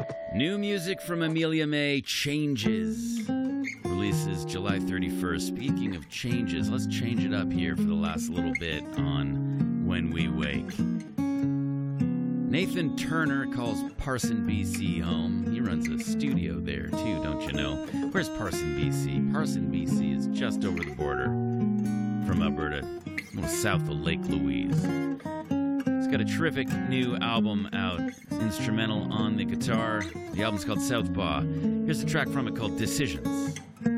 New music from Amelia May, Changes. Releases July 31st. Speaking of changes, let's change it up here for the last little bit on When We Wake. Nathan Turner calls Parson, BC home. He runs a studio there too, don't you know? Where's Parson, BC? Parson, BC is just over the border from Alberta, a little south of Lake Louise. He's got a terrific new album out, instrumental on the guitar. The album's called Southpaw. Here's a track from it called Decisions.